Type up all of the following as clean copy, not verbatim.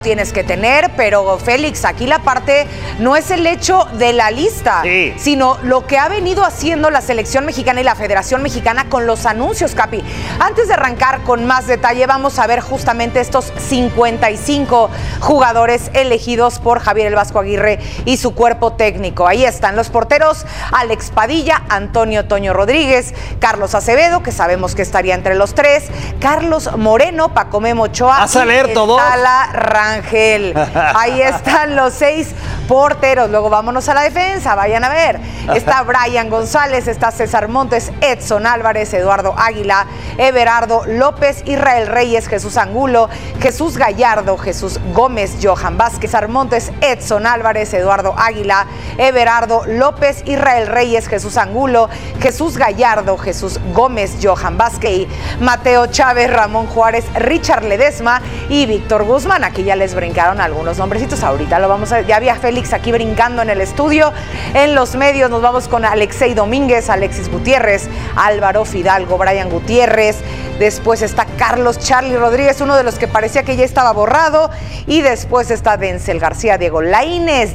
tienes que tener, pero Félix, aquí la parte no es el hecho de la lista, sino lo que ha venido haciendo la selección mexicana y la Federación Mexicana con los anuncios, Capi. Antes de arrancar con más detalle, vamos a ver justamente estos 55 jugadores elegidos por Javier El Vasco Aguirre y su cuerpo técnico. Ahí están los porteros: Alex Padilla, Antonio Toño Rodríguez, Carlos Acevedo, que sabemos que estaría entre los tres, Carlos Moreno, Paco Memo Ochoa. ¿Vas a leer todo? Rangel. Ahí están los 6 porteros. Luego vámonos a la defensa, vayan a ver. Está Brian González, está César Montes, Edson Álvarez, Eduardo Águila, Everardo López, Israel Reyes, Jesús Angulo, Jesús Gallardo, Jesús Gómez, Johan Vázquez Armontes, Edson Álvarez, Eduardo Águila, Everardo López, Israel Reyes, Jesús Angulo, Jesús Gallardo, Jesús Gómez, Johan Vázquez, Mateo Chávez, Ramón Juárez, Richard Ledesma y Víctor Guzmán. Aquí ya les brincaron algunos nombrecitos, ahorita lo vamos a ver. Ya había Félix aquí brincando en el estudio. En los medios nos vamos con Alexei Domínguez, Alexis Gutiérrez, Álvaro Fidalgo, Brian Gutiérrez. Después está Carlos Charly Rodríguez, uno de los que parecía que ya estaba borrado. Y después está Denzel García, Diego Lainez,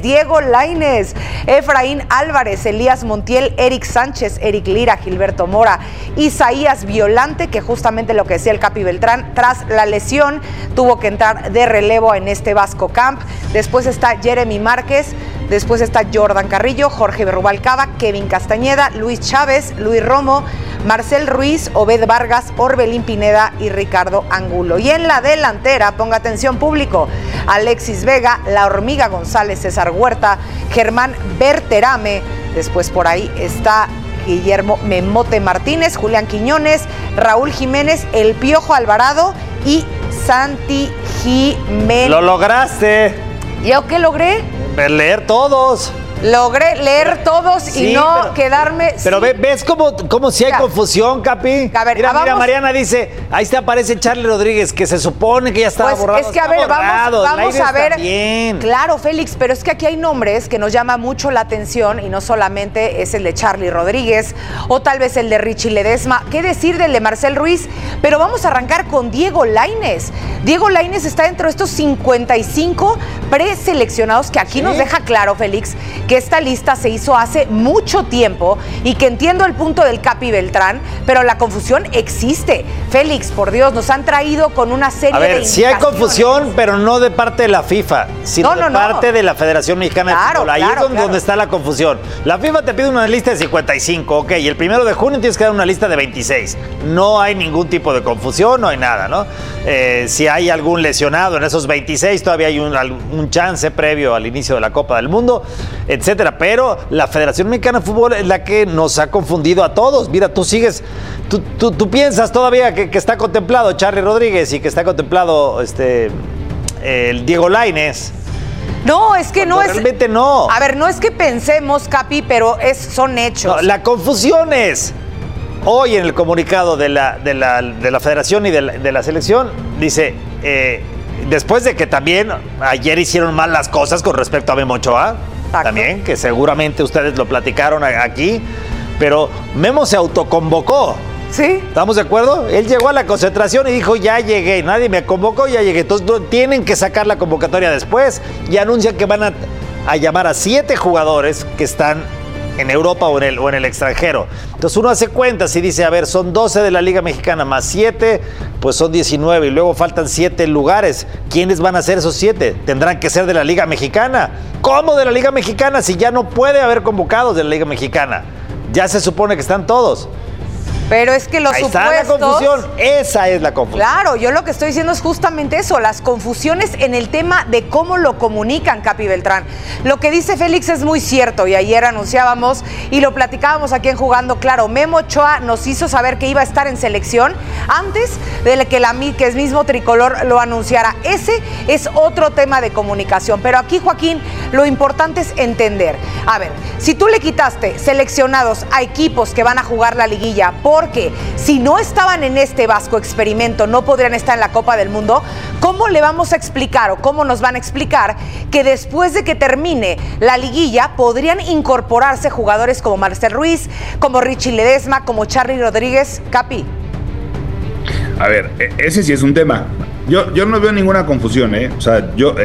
Efraín Álvarez, Elías Montiel, Eric Sánchez, Eric Lira, Gilberto Mora, Isaías Violante, que justamente lo que decía el Capi Beltrán, tras la lesión tuvo que entrar de relevo en este Vasco Camp. Después está Jeremy Márquez, después está Jordan Carrillo, Jorge Rubalcaba, Kevin Castañeda, Luis Chávez, Luis Romo, Marcel Ruiz, Obed Vargas, Orbelín Pineda y Ricardo Angulo. Y en la delantera, ponga atención público, Alexis Vega, La Hormiga González, César Huerta, Germán Berterame. Después por ahí está Guillermo Memote Martínez, Julián Quiñones, Raúl Jiménez, El Piojo Alvarado y Santi Jiménez. ¡Lo lograste! ¿Yo qué logré? Leer todos. Logré leer todos sí, y no quedarme... Pero sí. ¿Ves cómo si hay confusión, Capi? A ver, mira, Mariana dice, ahí te aparece Charly Rodríguez, que se supone que ya estaba borrado. Es que a ver, vamos a ver. Bien. Claro, Félix, pero es que aquí hay nombres que nos llama mucho la atención y no solamente es el de Charly Rodríguez o tal vez el de Richie Ledesma. ¿Qué decir del de Marcel Ruiz? Pero vamos a arrancar con Diego Lainez. Diego Lainez está dentro de estos 55 preseleccionados que aquí nos deja claro, Félix, que esta lista se hizo hace mucho tiempo y que entiendo el punto del Capi Beltrán, pero la confusión existe. Félix, por Dios, nos han traído con una serie de sí hay confusión, pero no de parte de la FIFA, sino de parte de la Federación Mexicana de Fútbol. Ahí es donde está la confusión. La FIFA te pide una lista de 55, ok, y el 1 de junio tienes que dar una lista de 26. No hay ningún tipo de confusión, no hay nada, ¿no? Si hay algún lesionado en esos 26, todavía hay un chance previo al inicio de la Copa del Mundo, etcétera. Pero la Federación Mexicana de Fútbol es la que nos ha confundido a todos. Mira, tú sigues, tú piensas todavía que está contemplado Charly Rodríguez y que está contemplado el Diego Lainez. No, es que no es... Realmente no. A ver, no es que pensemos, Capi, pero son hechos. No, la confusión es... Hoy en el comunicado de la Federación y de la selección, dice... después de que también ayer hicieron mal las cosas con respecto a Memo Ochoa, también, que seguramente ustedes lo platicaron aquí, pero Memo se autoconvocó. ¿Sí? ¿Estamos de acuerdo? Él llegó a la concentración y dijo, ya llegué, nadie me convocó, ya llegué. Entonces tienen que sacar la convocatoria después y anuncian que van a llamar a 7 jugadores que están en Europa o en el extranjero. Entonces uno hace cuentas y dice, a ver, son 12 de la Liga Mexicana más 7, pues son 19 y luego faltan 7 lugares. ¿Quiénes van a ser esos 7? Tendrán que ser de la Liga Mexicana. ¿Cómo de la Liga Mexicana si ya no puede haber convocados de la Liga Mexicana? Ya se supone que están todos. Pero es que los supuestos... Ahí está la confusión, esa es la confusión. Claro, yo lo que estoy diciendo es justamente eso, las confusiones en el tema de cómo lo comunican, Capi Beltrán. Lo que dice Félix es muy cierto y ayer anunciábamos y lo platicábamos aquí en Jugando Claro. Memo Ochoa nos hizo saber que iba a estar en selección antes de que el mismo Tricolor lo anunciara. Ese es otro tema de comunicación, pero aquí, Joaquín, lo importante es entender. A ver, si tú le quitaste seleccionados a equipos que van a jugar la liguilla porque si no estaban en este Vasco experimento no podrían estar en la Copa del Mundo, ¿cómo le vamos a explicar o cómo nos van a explicar que después de que termine la liguilla podrían incorporarse jugadores como Marcel Ruiz, como Richie Ledesma, como Charly Rodríguez? Capi. A ver, ese sí es un tema. Yo no veo ninguna confusión, ¿eh? O sea,